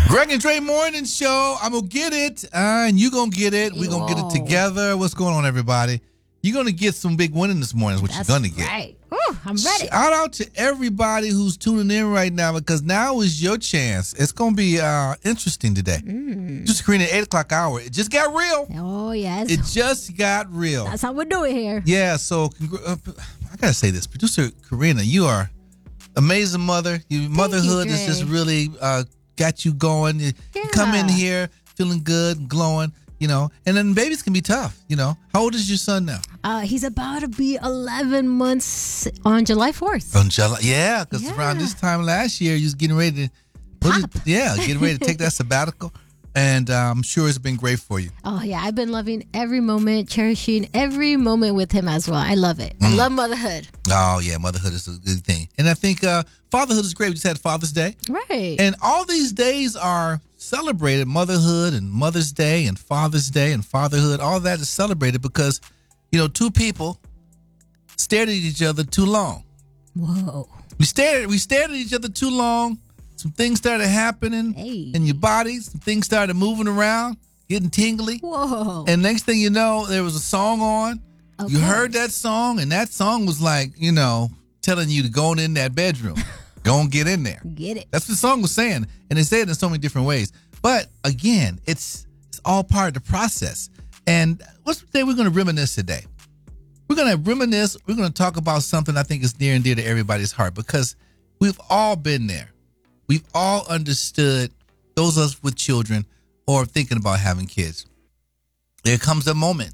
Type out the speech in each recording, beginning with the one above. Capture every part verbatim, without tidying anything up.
Greg and Dre Morning Show. I'm going to get it, uh, and you going to get it. We're going to get it together. What's going on, everybody? You're going to get some big winning this morning is what That's you're going to get. Right. Ooh, I'm ready. Shout out to everybody who's tuning in right now because now is your chance. It's going to be uh, interesting today. Mm. Just Karina, eight o'clock hour. It just got real. Oh, yes. It just got real. That's how we do it here. Yeah, so congr- uh, I got to say this. Producer Karina, you are amazing mother. Your motherhood you, has just really uh, got you going. You, yeah. you come in here feeling good, glowing, you know, and then babies can be tough, you know. How old is your son now? Uh, he's about to be eleven months on July fourth. On July, yeah, because yeah. around this time last year, you was getting ready to, what is, yeah, getting ready to take that sabbatical. And uh, I'm sure it's been great for you. Oh, yeah. I've been loving every moment, cherishing every moment with him as well. I love it. Mm. I love motherhood. Oh, yeah. Motherhood is a good thing. And I think uh, fatherhood is great. We just had Father's Day. Right. And all these days are celebrated. Motherhood and Mother's Day and Father's Day and fatherhood. All that is celebrated because, you know, two people stared at each other too long. Whoa. We stared, we stared at each other too long. Some things started happening hey. in your body. Some things started moving around, getting tingly. Whoa. And next thing you know, there was a song on. Okay. You heard that song, and that song was like, you know, telling you to go in that bedroom. Go and get in there. Get it. That's what the song was saying. And they say it in so many different ways. But again, it's it's all part of the process. And what's the day we're going to reminisce today? We're going to reminisce. We're going to talk about something I think is near and dear to everybody's heart because we've all been there. We've all understood, those of us with children or thinking about having kids. There comes a moment.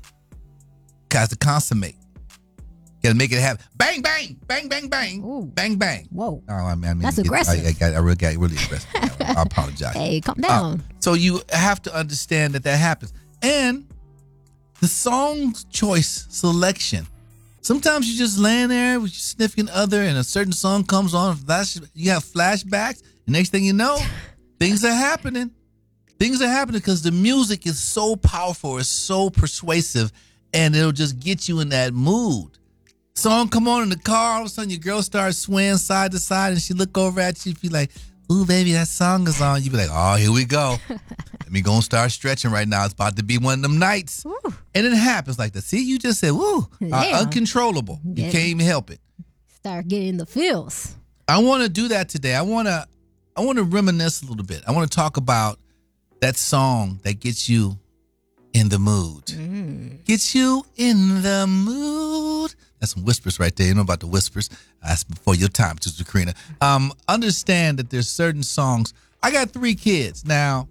Got to consummate. Got to make it happen. Bang, bang, bang, bang, bang, Ooh. bang, bang. Whoa. Oh, I mean, I mean, That's get, aggressive. I, I, got, I really got really aggressive. I apologize. Hey, calm down. Uh, so you have to understand that that happens. And the song choice selection. Sometimes you just laying there with your significant other and a certain song comes on. Flash, you have flashbacks. And next thing you know, things are happening. Things are happening because the music is so powerful. It's so persuasive. And it'll just get you in that mood. Song come on in the car. All of a sudden, your girl starts swaying side to side. And she look over at you. Be like, ooh, baby, that song is on. You be like, oh, here we go. Let me go and start stretching right now. It's about to be one of them nights. Ooh. And it happens like that. See, you just said, woo, uh, uncontrollable. You Get can't it. even help it. Start getting the feels. I want to do that today. I want to I want to reminisce a little bit. I want to talk about that song that gets you in the mood. Mm. Gets you in the mood. That's some whispers right there. You know about the whispers. That's before your time, Sister Karina. Um, understand that there's certain songs. I got three kids. Now,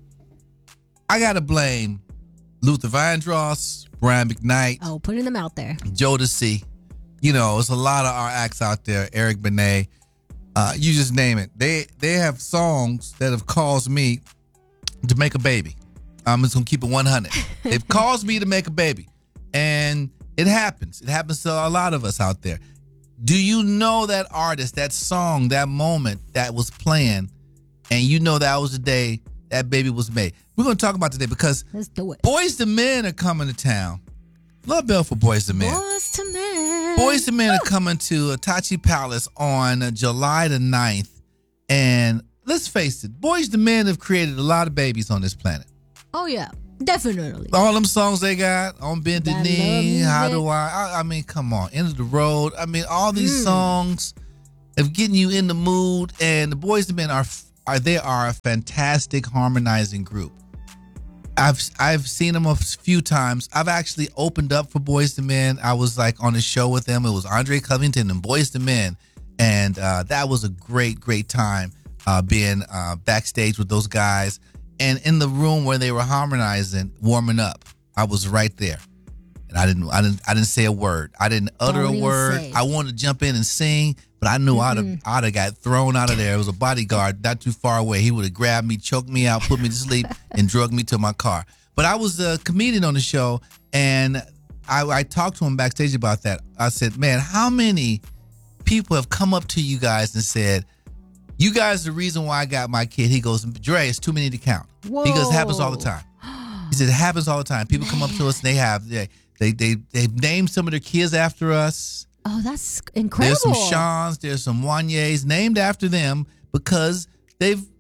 I got to blame Luther Vandross, Brian McKnight. Oh, putting them out there. Jodeci. You know, there's a lot of our acts out there. Eric Benet. Uh, you just name it. They they have songs that have caused me to make a baby. I'm just gonna keep it one hundred. They've caused me to make a baby, and it happens. It happens to a lot of us out there. Do you know that artist, that song, that moment that was playing, and you know that was the day that baby was made? We're gonna talk about today because Let's do it. Boyz two Men are coming to town. Love Bell for Boyz two Men. Boyz two Men. Boyz two Men are coming to Atachi Palace on uh, July the ninth. And let's face it, Boyz two Men have created a lot of babies on this planet. Oh, yeah. Definitely. All them songs they got, On Bended That Knee, love How music. Do I, I, I mean, come on, End of the Road. I mean, all these Mm. songs of getting you in the mood. And the Boyz two Men are, are they are a fantastic harmonizing group. I've I've seen them a few times. I've actually opened up for Boyz two Men. I was like on a show with them. It was Andre Covington and Boyz two Men, and uh, that was a great, great time uh, being uh, backstage with those guys and in the room where they were harmonizing, warming up. I was right there, and I didn't I didn't I didn't say a word. I didn't utter Don't a even word. say. I wanted to jump in and sing, but I knew I'd have I'd have got thrown out of there. It was a bodyguard not too far away. He would have grabbed me, choked me out, put me to sleep, and drugged me to my car. But I was a comedian on the show, and I, I talked to him backstage about that. I said, man, how many people have come up to you guys and said, you guys are the reason why I got my kid? He goes, Dre, it's too many to count. Whoa. He goes, it happens all the time. He said, it happens all the time. People come up to us and they have, they, they, they, they've named some of their kids after us. Oh, that's incredible. There's some Sean's, there's some Wanye's named after them because they've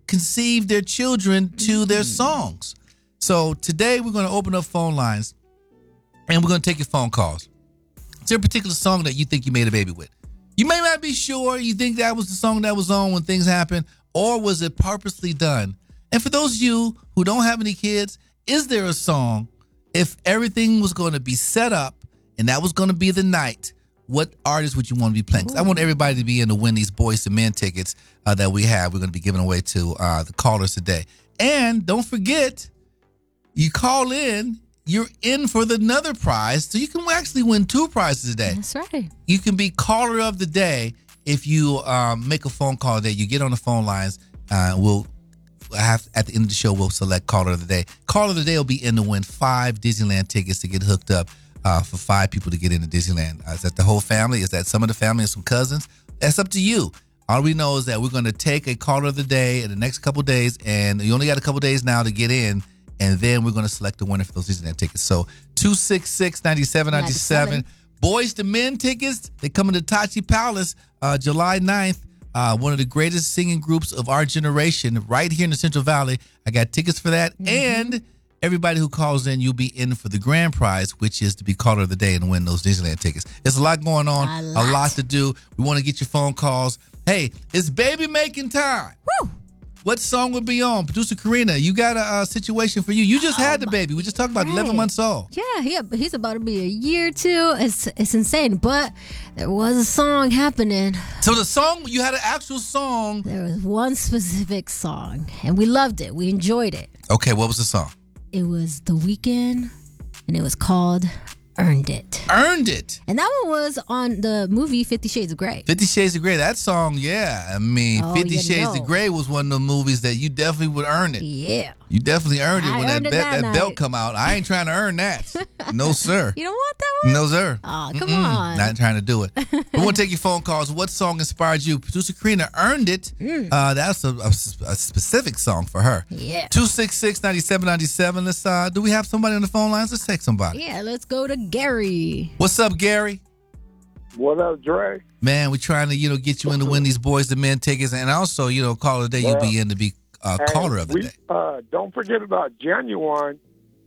conceive their children to their songs. So today we're going to open up phone lines and we're going to take your phone calls. Is there a particular song that you think you made a baby with? You may not be sure. You think that was the song that was on when things happened, or was it purposely done? And for those of you who don't have any kids, is there a song, if everything was going to be set up and that was going to be the night, what artist would you want to be playing? 'Cause I want everybody to be in to win these Boys to Men tickets uh, that we have. We're going to be giving away to uh, the callers today. And don't forget, you call in, you're in for the another prize. So you can actually win two prizes today. That's right. You can be caller of the day if you um, make a phone call today. You get on the phone lines. Uh, we'll have at the end of the show, we'll select caller of the day. Caller of the day will be in to win five Disneyland tickets to get hooked up uh, for five people to get into Disneyland. Uh, is that the whole family? Is that some of the family and some cousins? That's up to you. All we know is that we're going to take a caller of the day in the next couple of days, and you only got a couple of days now to get in. And then we're going to select the winner for those Disneyland tickets. So two six six, nine seven nine seven. Boys to Men tickets. They come into Tachi Palace uh, July ninth. Uh, one of the greatest singing groups of our generation right here in the Central Valley. I got tickets for that. Mm-hmm. And everybody who calls in, you'll be in for the grand prize, which is to be caller of the day and win those Disneyland tickets. There's a lot going on, a lot, a lot to do. We want to get your phone calls. Hey, it's baby making time. Woo! What song would be on? Producer Karina, you got a uh, situation for you. You just oh had the baby. We just talked about right. eleven months old. Yeah, he, he's about to be a year too. It's it's insane. But there was a song happening. So the song, you had an actual song. There was one specific song, and we loved it. We enjoyed it. Okay, what was the song? It was The Weeknd, and it was called Earned It. Earned It. And that one was on the movie Fifty Shades of Grey. Fifty Shades of Grey. That song, yeah. I mean, oh, Fifty Shades know. of Grey was one of the movies that you definitely would earn it. Yeah. You definitely earned it I when earned that, it be- that, that belt come out. I ain't trying to earn that. No, sir. You don't want that one? No, sir. Oh, come Mm-mm. on. Not trying to do it. We want to take your phone calls. What song inspired you? Producer Karina Earned It. Mm. Uh, that's a, a, a specific song for her. Yeah. two six six, nine seven nine seven. Let's, uh, do we have somebody on the phone lines? Let's take somebody. Yeah, let's go to Gary. What's up, Gary? What up, Dre? Man, we're trying to, you know, get you in to win these Boys to Men tickets, and also, you know, caller of the day, you'll be in to be uh, caller of the we, day. Uh, don't forget about Genuine.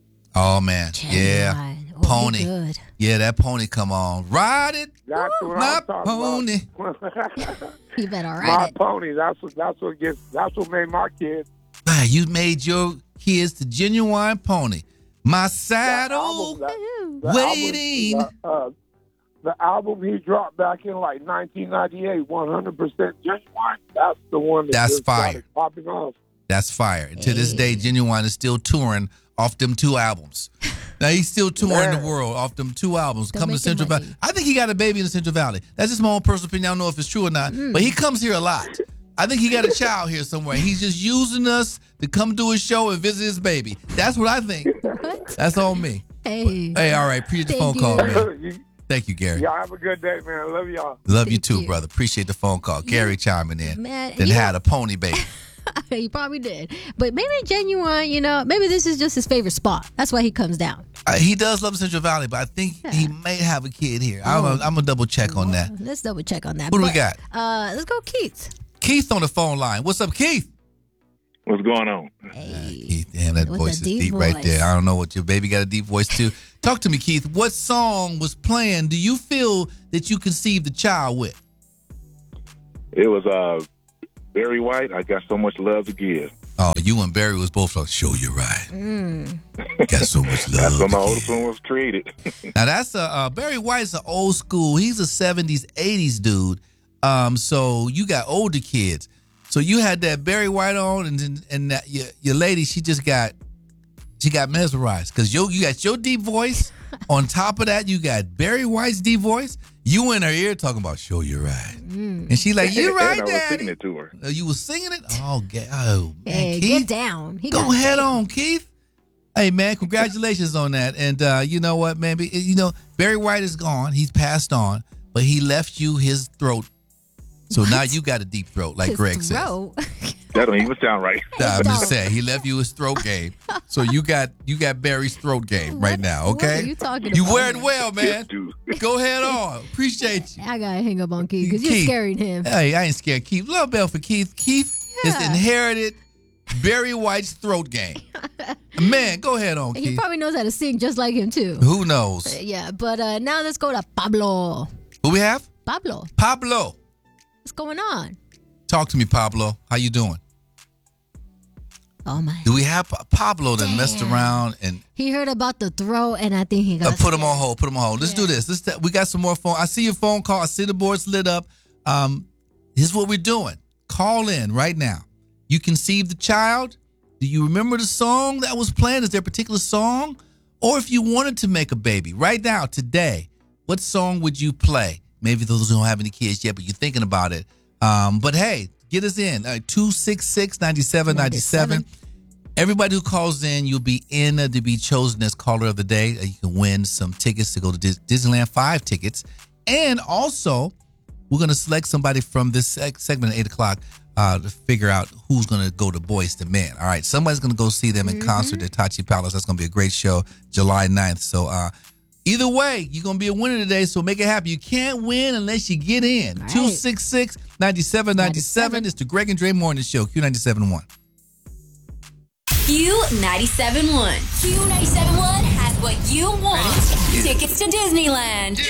Oh, man. Genuine. Yeah. Oh, Pony. Good. Yeah, that pony come on. Ride it. That's what my I'm talking pony. about. You better ride my it. pony. That's what. That's what gets. That's what made my kids. Man, you made your kids the Genuine Pony. My saddle That album, that, waiting. Album, uh, uh, the album he dropped back in like nineteen ninety-eight, one hundred percent Genuine. That's the one that That's just fire. started popping off. That's fire. And to this day, Genuine is still touring off them two albums. Now he's still touring Man. the world off them two albums. Still Coming to Central making Valley. I think he got a baby in the Central Valley. That's just my own personal opinion. I don't know if it's true or not, Mm. but he comes here a lot. I think he got a child here somewhere. He's just using us to come do his show and visit his baby. That's what I think. What? That's on me. Hey. Hey, all right. Appreciate the phone Thank call, you. man. You- Thank you, Gary. Y'all have a good day, man. I love y'all. Love you Thank too, you. brother. Appreciate the phone call. Gary chiming in. Man, then you had know- a pony baby. He probably did. But maybe Genuine, you know, maybe this is just his favorite spot. That's why he comes down. Uh, he does love Central Valley, but I think Yeah. he may have a kid here. I'm Oh. going to double check on that. Let's double check on that. Who do we But, got? Uh, let's go Keith. Keith on the phone line. What's up, Keith? What's going on? Hey. Keith, damn, that With voice the is deep deep right voice. there. I don't know what your baby got a deep voice too. Talk to me, Keith. What song was playing? Do you feel that you conceived the child with? It was uh, Barry White. I got so much love to give. Oh, you and Barry was both like, show you right. Mm. Got so much love. That's when my to oldest give. one was created. Now that's a uh, Barry White's an old school. He's a seventies, eighties dude. Um, so you got older kids. So you had that Barry White on, and and, and that, your your lady, she just got she got mesmerized because you you got your deep voice. On top of that, you got Barry White's deep voice. You in her ear talking about show you right, Mm. and she like you right, and I was daddy. singing it to her. Uh, you was singing it. Oh, ga- oh man, Hey, Keith. get down. He Go got head down. on, Keith. Hey, man, congratulations on that. And uh, you know what, man? Be- You know, Barry White is gone. He's passed on, but he left you his throat. So now you got a deep throat, like His Greg throat. That don't even sound right. said. I'm just Don't. saying, he left you his throat game. So you got you got Barry's throat game right What- now, what okay? are you talking You about? wear it well, man. Dude. Go ahead on. Appreciate you. I gotta hang up on Keith because you're Keith. scaring him. Hey, I ain't scared. Keith. Love bell for Keith. Keith has Yeah. inherited Barry White's throat game. Man, go ahead on, He Keith. probably knows how to sing just like him, too. Who knows? Yeah, but uh, now let's go to Pablo. Who we have? Pablo, Pablo. what's going on? Talk to me, Pablo. How you doing? Oh, my. Do we have Pa- Pablo that messed Damn. around and He heard about the throw, and I think he uh, got put him scared. on hold? Put him on hold. Let's Yeah. do this. Let's. T- we got some more phone. I see your phone call. I see the board's lit up. Um, here's what we're doing. Call in right now. You conceived the child. Do you remember the song that was playing? Is there a particular song? Or if you wanted to make a baby right now, today, what song would you play? Maybe those who don't have any kids yet, but you're thinking about it. Um, but hey, get us in. Uh, two six six, nine seven nine seven. Everybody who calls in, you'll be in uh, to be chosen as caller of the day. Uh, you can win some tickets to go to Dis- Disneyland, five tickets. And also, we're going to select somebody from this seg- segment at eight o'clock uh, to figure out who's going to go to Boys to Men. All right, somebody's going to go see them in concert at Tachi Palace. That's going to be a great show, July ninth. So uh, either way, you're going to be a winner today, so make it happen. You can't win unless you get in. Right. two six six, nine seven nine seven. It's the Greg and Dre Morning Show, Q ninety-seven point one. Q ninety-seven point one. Q ninety-seven point one has what you want. Tickets to Disneyland.